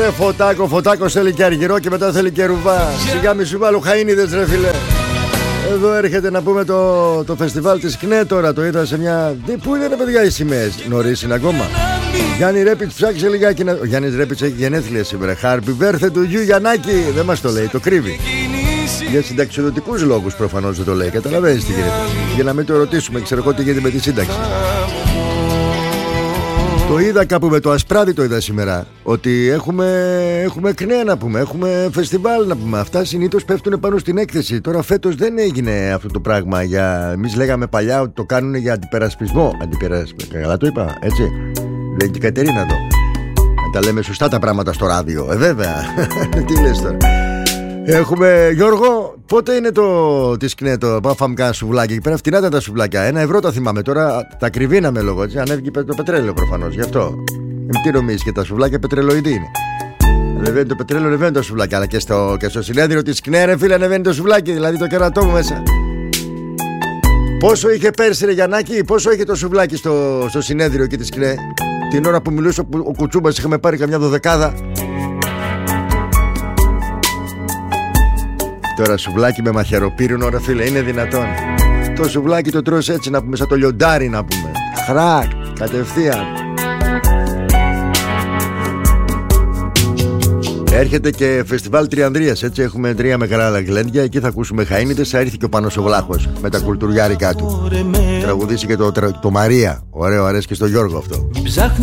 Φωτάκος θέλει και αργυρό και μετά θέλει και ρουβά. Σιγά μη σου βάλω χαΐνιδες ρε φίλε. Εδώ έρχεται να πούμε το φεστιβάλ της ΚΝΕ τώρα. Το είδα σε μια... Πού είναι ρε παιδιά οι σημαίες? Νωρίς είναι ακόμα. Γιάννη Ρέπιτς, ψάξε λιγάκι να... Ο Γιάννης Ρέπιτς έχει γενέθλια σήμερα. Happy birthday to you Γιαννάκη. Δεν μας το λέει, το κρύβει. Για συνταξιοδοτικούς λόγους προφανώς δεν το λέει. Καταλαβαίνεις τι γίνεται. Για να μην το ρωτήσουμε, ξέρω εγώ τι γίνεται με τη σύνταξη. Το είδα κάπου με το Ασπράδι, το είδα σήμερα. Ότι έχουμε ΚΝΕ να πούμε, έχουμε φεστιβάλ να πούμε. Αυτά συνήθως πέφτουν πάνω στην έκθεση. Τώρα φέτος δεν έγινε αυτό το πράγμα. Εμείς λέγαμε παλιά ότι το κάνουν για αντιπερασπισμό. Καλά το είπα, έτσι. Λέει και η Κατερίνα εδώ. Να τα λέμε σωστά τα πράγματα στο ράδιο. Βέβαια. Τι λες τώρα. Έχουμε, Γιώργο, πότε είναι της ΚΝΕ το φάμε κάνα σουβλάκι? Εκεί πέρα φτηνά ήταν τα σουβλάκια. 1 ευρώ τα θυμάμαι. Τώρα τα κρυβίναμε λόγω έτσι. Ανέβηκε το πετρέλαιο προφανώς. Γι' αυτό. Τι νομίζεις, και τα σουβλάκια πετρελοειδή είναι. Ανεβαίνει το πετρέλαιο, ανεβαίνει το σουβλάκι. Αλλά και στο συνέδριο της ΚΝΕ, ρε φίλε, ανεβαίνει το σουβλάκι. Δηλαδή το κερατό μου μέσα. Πόσο είχε πέρσι, ρε Γιαννάκη, πόσο είχε το σουβλάκι στο συνέδριο εκεί της ΚΝΕ? Την ώρα που μιλούσε ο Κουτσούμπας είχαμε πάρει καμιά 12. Τώρα σουβλάκι με μαχαιροπύρινο, ρε φίλε, είναι δυνατόν? Το σουβλάκι το τρως έτσι να πούμε, σαν το λιοντάρι να πούμε. Χρακ, κατευθείαν. Έρχεται και φεστιβάλ Τριανδρίας, έτσι έχουμε 3 μεγάλα γλέντια. Εκεί θα ακούσουμε χαΐνιδες. Θα έρθει και ο Πάνος ο Βλάχος με τα κουλτουριάρικα του. Τραγουδήσει και το Μαρία. Ωραίο, αρέσει και στο Γιώργο αυτό.